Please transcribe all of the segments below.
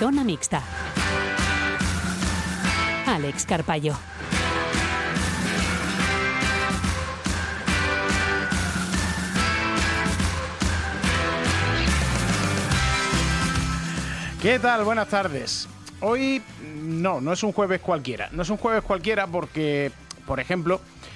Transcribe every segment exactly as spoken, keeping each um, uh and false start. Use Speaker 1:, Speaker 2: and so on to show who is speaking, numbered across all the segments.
Speaker 1: Zona Mixta. Alex Carpallo.
Speaker 2: ¿Qué tal? Buenas tardes. Hoy no, no es un jueves cualquiera. No es un jueves cualquiera porque, por ejemplo,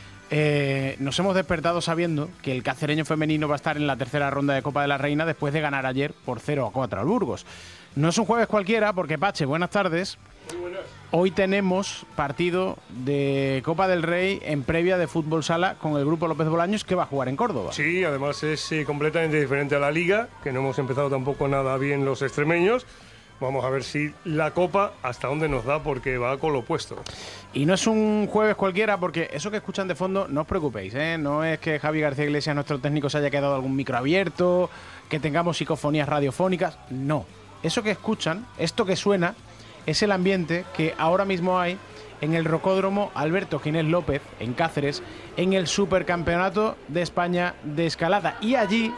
Speaker 2: eh, nos hemos despertado sabiendo que el cacereño femenino va a estar en la tercera ronda de Copa de la Reina después de ganar ayer por cero a cuatro al Burgos. No es un jueves cualquiera porque, Pache, buenas tardes.
Speaker 3: Muy buenas.
Speaker 2: Hoy tenemos partido de Copa del Rey en previa de fútbol sala con el grupo López Bolaños que va a jugar en Córdoba.
Speaker 3: Sí, además es eh, completamente diferente a la Liga, que no hemos empezado tampoco nada bien los extremeños. Vamos a ver si la Copa hasta dónde nos da, porque va con lo opuesto.
Speaker 2: Y no es un jueves cualquiera, porque eso que escuchan de fondo, no os preocupéis, ¿eh? No es que Javi García Iglesias, nuestro técnico, se haya quedado algún micro abierto, que tengamos psicofonías radiofónicas. No. Eso que escuchan, esto que suena, es el ambiente que ahora mismo hay en el Rocódromo Alberto Ginés López, en Cáceres, en el Supercampeonato de España de Escalada. Y allí,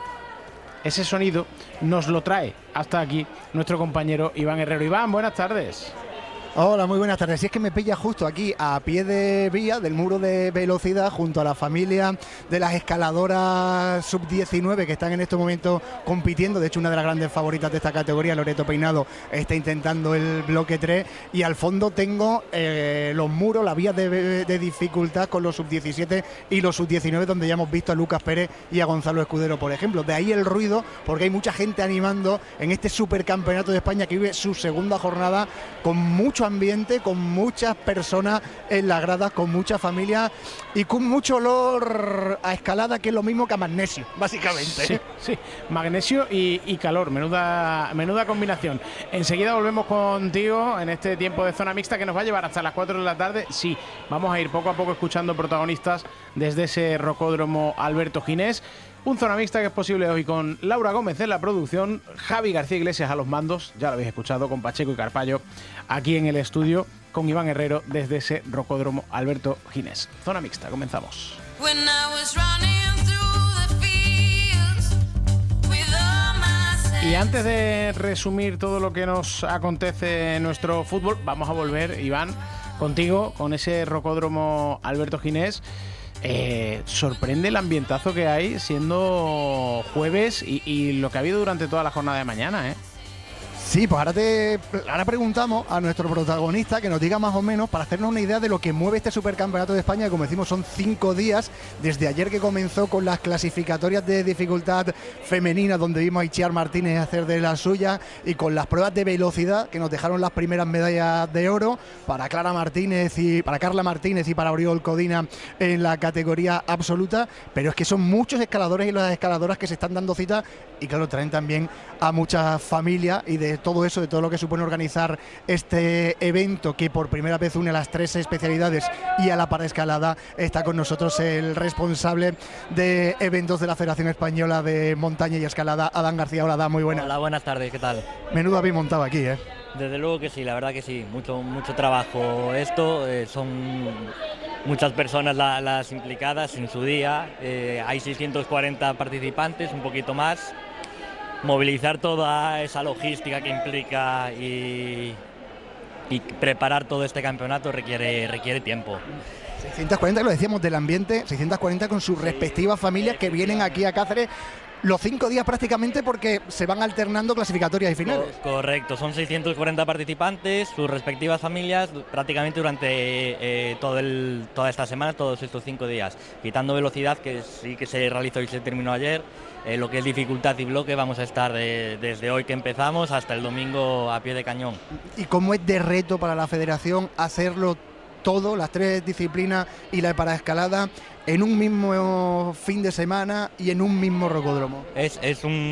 Speaker 2: ese sonido nos lo trae hasta aquí nuestro compañero Iván Herrero. Iván, buenas tardes.
Speaker 4: Hola, muy buenas tardes. Si es que me pilla justo aquí a pie de vía del muro de velocidad junto a la familia de las escaladoras sub diecinueve que están en estos momentos compitiendo. De hecho, una de las grandes favoritas de esta categoría, Loreto Peinado, está intentando el bloque tres. Y al fondo tengo eh, los muros, las vías de, de dificultad con los sub diecisiete y los sub diecinueve, donde ya hemos visto a Lucas Pérez y a Gonzalo Escudero, por ejemplo. De ahí el ruido, porque hay mucha gente animando en este supercampeonato de España que vive su segunda jornada con mucho ambiente, con muchas personas en las gradas, con mucha familia y con mucho olor a escalada, que es lo mismo que a magnesio, básicamente.
Speaker 2: Sí, sí, magnesio y, y calor, menuda, menuda combinación. Enseguida volvemos contigo en este tiempo de Zona Mixta que nos va a llevar hasta las cuatro de la tarde. Sí, vamos a ir poco a poco escuchando protagonistas desde ese Rocódromo Alberto Ginés. Un Zona Mixta que es posible hoy con Laura Gómez en la producción, Javi García Iglesias a los mandos, ya lo habéis escuchado, con Pacheco y Carpallo aquí en el estudio, con Iván Herrero desde ese Rocódromo Alberto Ginés. Zona Mixta, comenzamos. Y antes de resumir todo lo que nos acontece en nuestro fútbol, vamos a volver, Iván, contigo, con ese Rocódromo Alberto Ginés. Eh, sorprende el ambientazo que hay siendo jueves y, y lo que ha habido durante toda la jornada de mañana, ¿eh?
Speaker 4: Sí, pues ahora te ahora preguntamos a nuestro protagonista que nos diga más o menos, para hacernos una idea de lo que mueve este Supercampeonato de España, que como decimos son cinco días, desde ayer que comenzó con las clasificatorias de dificultad femenina, donde vimos a Itziar Martínez hacer de la suya, y con las pruebas de velocidad que nos dejaron las primeras medallas de oro para Clara Martínez y para Carla Martínez y para Oriol Codina en la categoría absoluta. Pero es que son muchos escaladores y las escaladoras que se están dando cita, y claro, traen también a muchas familias, y de todo eso, de todo lo que supone organizar este evento que por primera vez une a las tres especialidades y a la paraescalada, está con nosotros el responsable de eventos de la Federación Española de Montaña y Escalada, Adán García. Hola, Adán, muy buenas.
Speaker 5: Hola, buenas tardes, ¿qué tal?
Speaker 4: Menudo habéis montado aquí, ¿eh?
Speaker 5: Desde luego que sí, la verdad que sí, mucho, mucho trabajo esto, eh, son muchas personas la, las implicadas en su día, eh, hay seiscientos cuarenta participantes, un poquito más. Movilizar toda esa logística que implica y, y preparar todo este campeonato requiere, requiere tiempo.
Speaker 4: seiscientos cuarenta, lo decíamos, del ambiente, seiscientos cuarenta con sus respectivas familias que vienen aquí a Cáceres los cinco días prácticamente, porque se van alternando clasificatorias y finales.
Speaker 5: Co- correcto, son seiscientos cuarenta participantes, sus respectivas familias, prácticamente durante eh, todo el, toda esta semana, todos estos cinco días. Quitando velocidad, que sí que se realizó y se terminó ayer, eh, lo que es dificultad y bloque, vamos a estar de, desde hoy que empezamos hasta el domingo a pie de cañón.
Speaker 4: ¿Y cómo es de reto para la federación hacerlo todo, las tres disciplinas y la paraescalada, en un mismo fin de semana y en un mismo rocódromo?
Speaker 5: Es, es un